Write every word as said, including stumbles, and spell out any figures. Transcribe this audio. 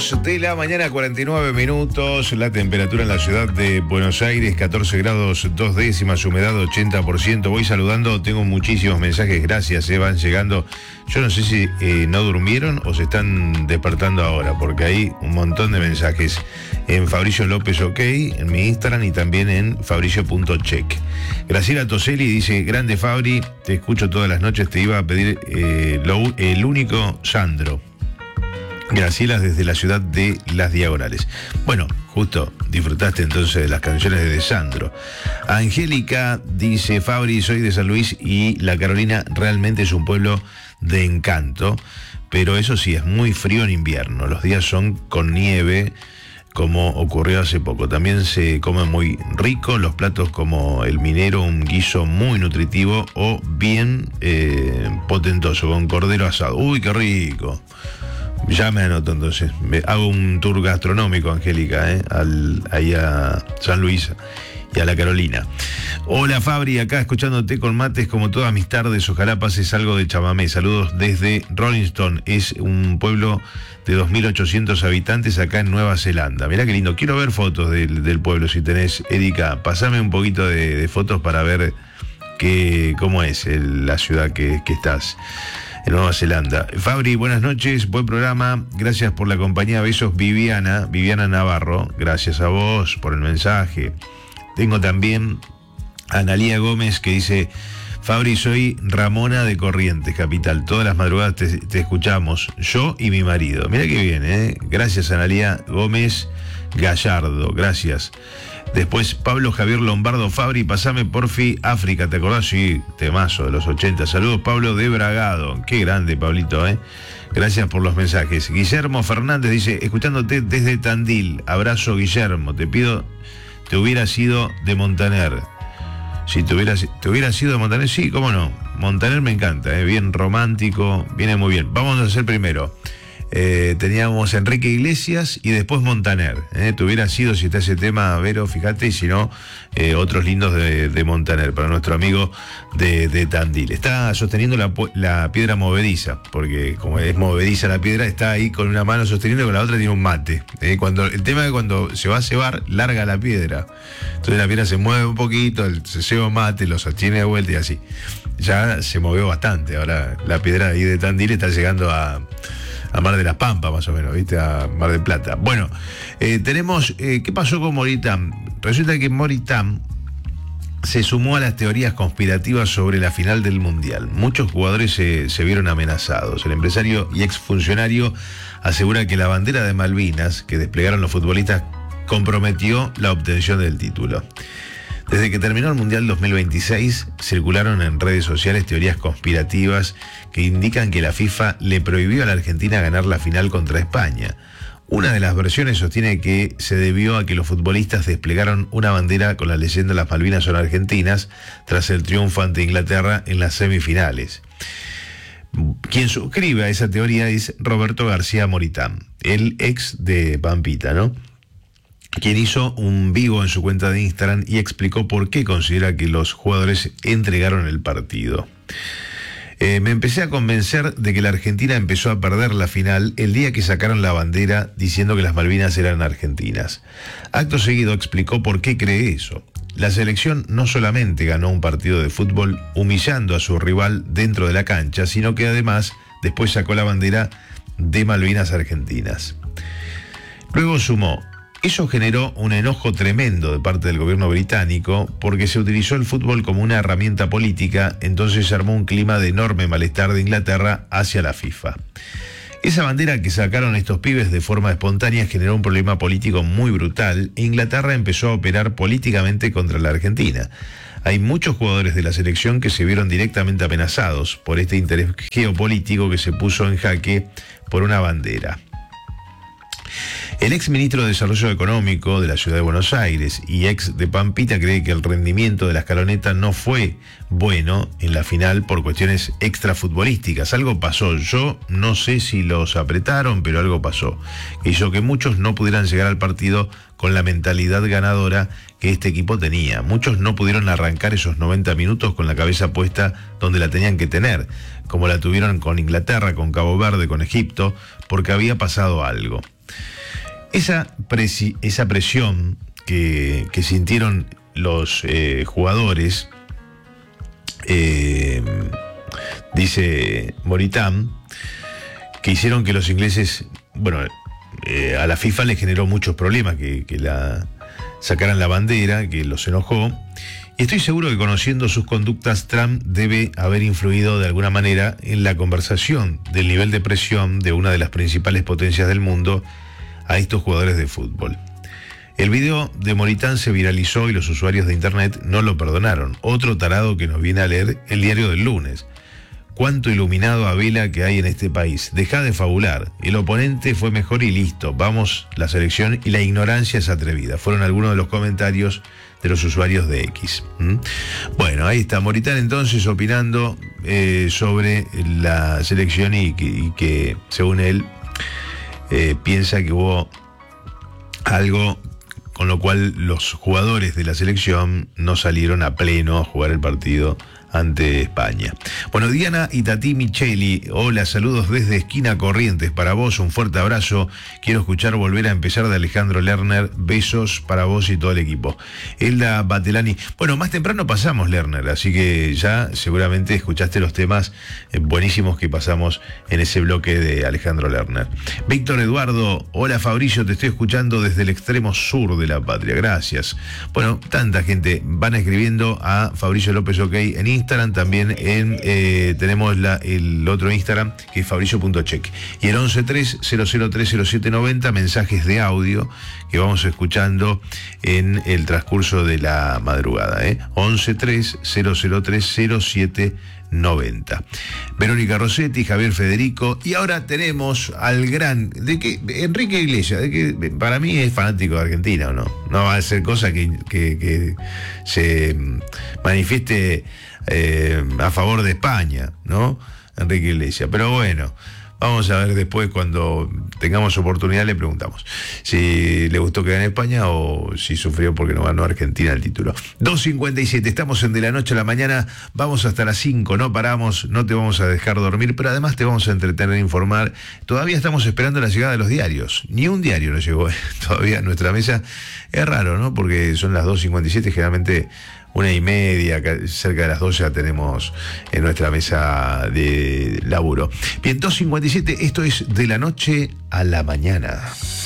dos de la mañana, cuarenta y nueve minutos. La temperatura en la ciudad de Buenos Aires, catorce grados, dos décimas, humedad ochenta por ciento. Voy saludando, tengo muchísimos mensajes, gracias, eh, van llegando. Yo no sé si eh, no durmieron o se están despertando ahora, porque hay un montón de mensajes en Fabricio López OK, en mi Instagram y también en fabricio punto check. Graciela Toselli dice: grande Fabri, te escucho todas las noches, te iba a pedir eh, lo, el único Sandro. Graciela desde la ciudad de Las Diagonales. Bueno, justo disfrutaste entonces de las canciones de Sandro. Angélica dice: Fabri, soy de San Luis y La Carolina realmente es un pueblo de encanto, pero eso sí, es muy frío en invierno. Los días son con nieve, como ocurrió hace poco. También se come muy rico, los platos como el minero, un guiso muy nutritivo o bien eh, potentoso, con cordero asado. ¡Uy, qué rico! Ya me anoto entonces. Me hago un tour gastronómico, Angélica, ¿eh? Al, ahí a San Luis y a La Carolina. Hola Fabri, acá escuchándote con mates como todas mis tardes. Ojalá pases algo de chamamé. Saludos desde Rolling Stone. Es un pueblo de dos mil ochocientos habitantes acá en Nueva Zelanda. Mirá qué lindo. Quiero ver fotos del, del pueblo. Si tenés, Erika, pasame un poquito de, de fotos para ver qué, cómo es el, la ciudad que, que estás. En Nueva Zelanda. Fabri, buenas noches, buen programa, gracias por la compañía, besos Viviana, Viviana Navarro, gracias a vos por el mensaje. Tengo también a Analía Gómez que dice: Fabri, soy Ramona de Corrientes, capital, todas las madrugadas te, te escuchamos, yo y mi marido. Mira qué bien, ¿eh? Gracias Analía Gómez Gallardo, gracias. Después Pablo Javier Lombardo: Fabri, pasame porfi África, ¿te acordás? Sí, temazo de los ochenta. Saludos Pablo de Bragado. Qué grande, Pablito, ¿eh? Gracias por los mensajes. Guillermo Fernández dice: escuchándote desde Tandil. Abrazo, Guillermo. Te pido, te hubiera sido de Montaner. Si te hubiera, te hubiera sido de Montaner, sí, cómo no. Montaner me encanta, ¿eh? Bien romántico, viene muy bien. Vamos a hacer primero. Eh, teníamos Enrique Iglesias y después Montaner. ¿eh? Te hubiera sido, si está ese tema, Vero, fíjate, y si no, eh, otros lindos de, de Montaner, para nuestro amigo de, de Tandil. Está sosteniendo la, la piedra movediza, porque como es movediza la piedra, está ahí con una mano sosteniendo y con la otra tiene un mate. ¿eh? Cuando, el tema es que cuando se va a cebar, larga la piedra. Entonces la piedra se mueve un poquito, el, se ceba mate, lo sostiene de vuelta y así. Ya se movió bastante. Ahora la piedra ahí de Tandil está llegando a... a Mar de las Pampas, más o menos, ¿viste? A Mar del Plata. Bueno, eh, tenemos... Eh, ¿qué pasó con Moritán? Resulta que Moritán se sumó a las teorías conspirativas sobre la final del Mundial. Muchos jugadores se, se vieron amenazados. El empresario y exfuncionario asegura que la bandera de Malvinas que desplegaron los futbolistas comprometió la obtención del título. Desde que terminó el Mundial dos mil veintiséis, circularon en redes sociales teorías conspirativas que indican que la FIFA le prohibió a la Argentina ganar la final contra España. Una de las versiones sostiene que se debió a que los futbolistas desplegaron una bandera con la leyenda "Las Malvinas son argentinas" tras el triunfo ante Inglaterra en las semifinales. Quien suscribe a esa teoría es Roberto García Moritán, el ex de Pampita, ¿no? Quien hizo un vivo en su cuenta de Instagram y explicó por qué considera que los jugadores entregaron el partido. Eh, me empecé a convencer de que la Argentina empezó a perder la final el día que sacaron la bandera diciendo que las Malvinas eran argentinas. Acto seguido explicó por qué cree eso. La selección no solamente ganó un partido de fútbol humillando a su rival dentro de la cancha, sino que además después sacó la bandera de Malvinas argentinas. Luego sumó: eso generó un enojo tremendo de parte del gobierno británico porque se utilizó el fútbol como una herramienta política, entonces se armó un clima de enorme malestar de Inglaterra hacia la FIFA. Esa bandera que sacaron estos pibes de forma espontánea generó un problema político muy brutal e Inglaterra empezó a operar políticamente contra la Argentina. Hay muchos jugadores de la selección que se vieron directamente amenazados por este interés geopolítico que se puso en jaque por una bandera. El ex ministro de Desarrollo Económico de la Ciudad de Buenos Aires y ex de Pampita cree que el rendimiento de la escaloneta no fue bueno en la final por cuestiones extrafutbolísticas. Algo pasó, yo no sé si los apretaron, pero algo pasó, que hizo que muchos no pudieran llegar al partido con la mentalidad ganadora que este equipo tenía. Muchos no pudieron arrancar esos noventa minutos con la cabeza puesta donde la tenían que tener, como la tuvieron con Inglaterra, con Cabo Verde, con Egipto, porque había pasado algo. Esa, presi, esa presión que, que sintieron los eh, jugadores, eh, dice Moritán, que hicieron que los ingleses, bueno, eh, a la FIFA les generó muchos problemas, que, que la sacaran la bandera, que los enojó. Y estoy seguro que, conociendo sus conductas, Trump debe haber influido de alguna manera en la conversación del nivel de presión de una de las principales potencias del mundo a estos jugadores de fútbol. El video de Moritán se viralizó y los usuarios de internet no lo perdonaron. Otro tarado que nos viene a leer el diario del lunes. Cuánto iluminado a vela que hay en este país. Deja de fabular. El oponente fue mejor y listo. Vamos, la selección, y la ignorancia es atrevida. Fueron algunos de los comentarios de los usuarios de X. ¿Mm? Bueno, ahí está Moritán entonces opinando eh, sobre la selección y que, y que según él, eh, piensa que hubo algo con lo cual los jugadores de la selección no salieron a pleno a jugar el partido ante España. Bueno, Diana y Tati Micheli, hola, saludos desde Esquina Corrientes. Para vos, un fuerte abrazo. Quiero escuchar Volver a empezar de Alejandro Lerner. Besos para vos y todo el equipo. Elda Batelani. Bueno, más temprano pasamos Lerner, así que ya seguramente escuchaste los temas buenísimos que pasamos en ese bloque de Alejandro Lerner. Víctor Eduardo, hola Fabricio, te estoy escuchando desde el extremo sur de la patria. Gracias. Bueno, tanta gente van escribiendo a Fabricio López OK en Instagram. Instagram, también en eh, tenemos la, el otro Instagram, que es fabricio punto check, y el once tres cero cero tres cero siete noventa, mensajes de audio que vamos escuchando en el transcurso de la madrugada, ¿eh? once tres cero cero tres cero siete noventa. Verónica Rossetti, Javier Federico, y ahora tenemos al gran, de que Enrique Iglesias, de que para mí es fanático de Argentina, ¿o no? No va a ser cosa que, que, que se manifieste Eh, a favor de España, ¿no? Enrique Iglesias. Pero bueno, vamos a ver después, cuando tengamos oportunidad, le preguntamos si le gustó que gane España o si sufrió porque no ganó Argentina el título. dos cincuenta y siete, estamos en De la Noche a la Mañana, vamos hasta las cinco, no paramos, no te vamos a dejar dormir, pero además te vamos a entretener e informar. Todavía estamos esperando la llegada de los diarios, ni un diario nos llegó todavía a nuestra mesa. Es raro, ¿no? Porque son las dos cincuenta y siete, generalmente una y media, cerca de las dos ya tenemos en nuestra mesa de laburo. Bien, dos cincuenta y siete, esto es De la Noche a la Mañana.